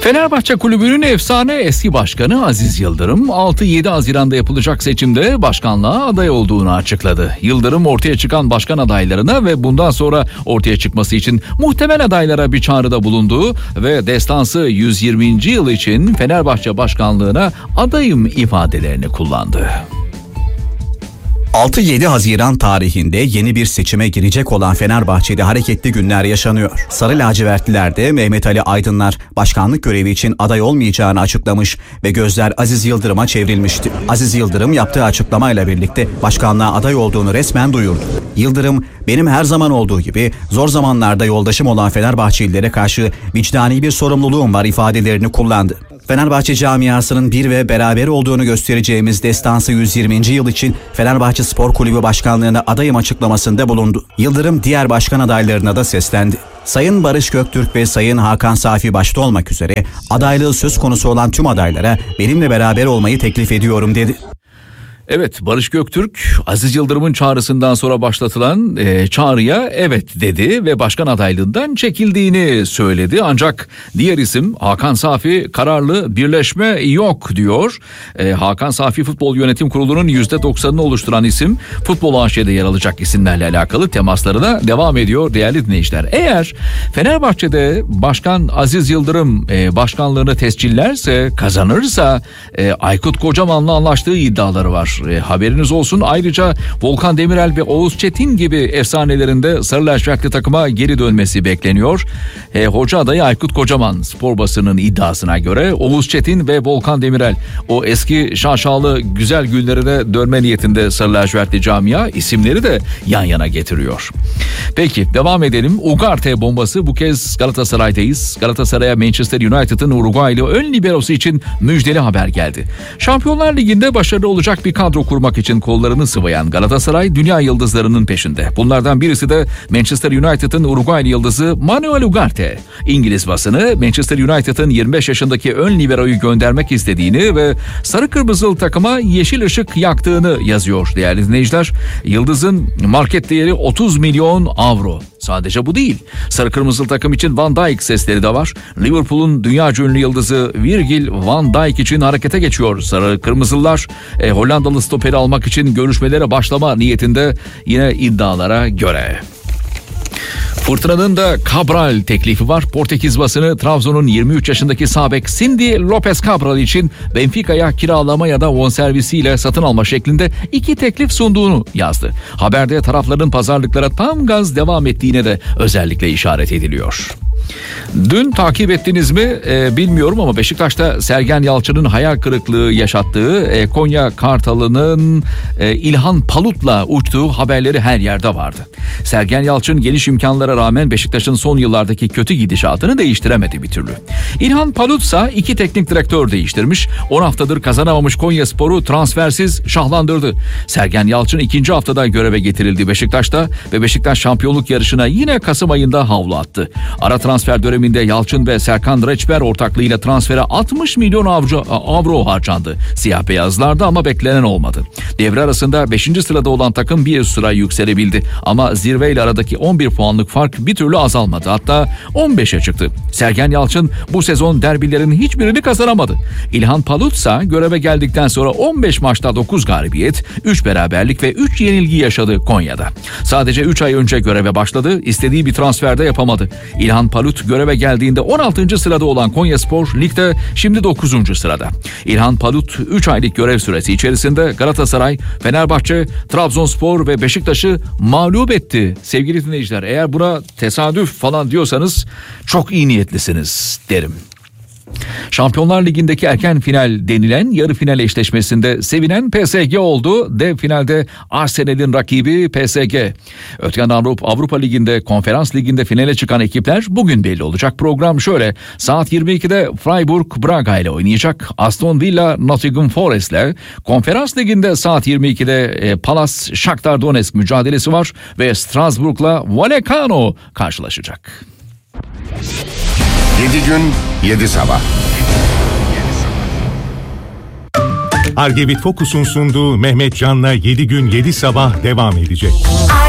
Fenerbahçe Kulübü'nün efsane eski başkanı Aziz Yıldırım 6-7 Haziran'da yapılacak seçimde başkanlığa aday olduğunu açıkladı. Yıldırım ortaya çıkan başkan adaylarına ve bundan sonra ortaya çıkması için muhtemel adaylara bir çağrıda bulundu ve destansı 120. yıl için Fenerbahçe başkanlığına adayım ifadelerini kullandı. 6-7 Haziran tarihinde yeni bir seçime girecek olan Fenerbahçe'de hareketli günler yaşanıyor. Sarı lacivertliler de Mehmet Ali Aydınlar başkanlık görevi için aday olmayacağını açıklamış ve gözler Aziz Yıldırım'a çevrilmişti. Aziz Yıldırım yaptığı açıklamayla birlikte başkanlığa aday olduğunu resmen duyurdu. Yıldırım, benim her zaman olduğu gibi zor zamanlarda yoldaşım olan Fenerbahçelilere karşı vicdani bir sorumluluğum var ifadelerini kullandı. Fenerbahçe camiasının bir ve beraber olduğunu göstereceğimiz destansı 120. yıl için Fenerbahçe Spor Kulübü Başkanlığı'na adayım açıklamasında bulundu. Yıldırım diğer başkan adaylarına da seslendi. Sayın Barış Göktürk ve Sayın Hakan Safi başta olmak üzere adaylığı söz konusu olan tüm adaylara benimle beraber olmayı teklif ediyorum dedi. Evet, Barış Göktürk Aziz Yıldırım'ın çağrısından sonra başlatılan çağrıya evet dedi ve başkan adaylığından çekildiğini söyledi. Ancak diğer isim Hakan Safi kararlı birleşme yok diyor. Hakan Safi Futbol Yönetim Kurulu'nun %90'ını oluşturan isim Futbol AŞ'de yer alacak isimlerle alakalı temaslarına devam ediyor değerli dinleyiciler. Eğer Fenerbahçe'de Başkan Aziz Yıldırım başkanlığını tescillerse, kazanırsa Aykut Kocaman'la anlaştığı iddiaları var. Haberiniz olsun. Ayrıca Volkan Demirel ve Oğuz Çetin gibi efsanelerinde Sarı lacivertli takıma geri dönmesi bekleniyor. Hoca adayı Aykut Kocaman. Spor basının iddiasına göre Oğuz Çetin ve Volkan Demirel o eski şaşalı güzel günlerine dönme niyetinde Sarı lacivertli camia isimleri de yan yana getiriyor. Peki devam edelim. Ugarte bombası, bu kez Galatasaray'dayız. Galatasaray'a Manchester United'ın Uruguaylı ön liberosu için müjdeli haber geldi. Şampiyonlar Ligi'nde başarılı olacak bir kadro kurmak için kollarını sıvayan Galatasaray dünya yıldızlarının peşinde. Bunlardan birisi de Manchester United'ın Uruguaylı yıldızı Manuel Ugarte. İngiliz basını Manchester United'ın 25 yaşındaki ön liberoyu göndermek istediğini ve sarı kırmızılı takıma yeşil ışık yaktığını yazıyor değerli dinleyiciler. Yıldızın market değeri 30 milyon avro. Sadece bu değil. Sarı kırmızılı takım için Van Dijk sesleri de var. Liverpool'un dünya ünlü yıldızı Virgil van Dijk için harekete geçiyor. Sarı kırmızılılar Hollandalı stoperi almak için görüşmelere başlama niyetinde yine iddialara göre. Fırtınanın da Cabral teklifi var. Portekiz basını Trabzon'un 23 yaşındaki sağ bek Cindy Lopez Cabral için Benfica'ya kiralama ya da bonservisiyle satın alma şeklinde 2 teklif sunduğunu yazdı. Haberde tarafların pazarlıklara tam gaz devam ettiğine de özellikle işaret ediliyor. Dün takip ettiniz mi bilmiyorum ama Beşiktaş'ta Sergen Yalçın'ın hayal kırıklığı yaşattığı Konya Kartalı'nın İlhan Palut'la uçtuğu haberleri her yerde vardı. Sergen Yalçın geniş imkanlara rağmen Beşiktaş'ın son yıllardaki kötü gidişatını değiştiremedi bir türlü. İlhan Palut ise 2 teknik direktör değiştirmiş. 10 haftadır kazanamamış Konyaspor'u transfersiz şahlandırdı. Sergen Yalçın 2. haftada göreve getirildi Beşiktaş'ta ve Beşiktaş şampiyonluk yarışına yine Kasım ayında havlu attı. Ara transfer döneminde Yalçın ve Serkan Reçber ortaklığıyla transfere 60 milyon avro harcandı. Siyah beyazlarda ama beklenen olmadı. Devre arasında 5. sırada olan takım bir sıra yükselebildi. Ama zirveyle aradaki 11 puanlık fark bir türlü azalmadı. Hatta 15'e çıktı. Sergen Yalçın bu sezon derbilerin hiçbirini kazanamadı. İlhan Palut ise göreve geldikten sonra 15 maçta 9 galibiyet, 3 beraberlik ve 3 yenilgi yaşadı Konya'da. Sadece 3 ay önce göreve başladı. İstediği bir transferde yapamadı. İlhan Palut göreve geldiğinde 16. sırada olan Konyaspor ligde şimdi 9. sırada. İlhan Palut 3 aylık görev süresi içerisinde Galatasaray, Fenerbahçe, Trabzonspor ve Beşiktaş'ı mağlup etti. Sevgili dinleyiciler, eğer buna tesadüf falan diyorsanız çok iyi niyetlisiniz derim. Şampiyonlar Ligi'ndeki erken final denilen yarı final eşleşmesinde sevinen PSG oldu. Dev finalde Arsenal'in rakibi PSG. Ötken Avrupa Ligi'nde, Konferans Ligi'nde finale çıkan ekipler bugün belli olacak. Program şöyle: saat 22'de Freiburg Braga ile oynayacak. Aston Villa Nottingham Forest ile. Konferans Ligi'nde saat 22'de Palace Shakhtar Donetsk mücadelesi var ve Strasbourg'la Vallecano karşılaşacak. 7 gün 7 sabah. Argevit Focus'un sunduğu Mehmet Can'la 7 gün 7 sabah devam edecek.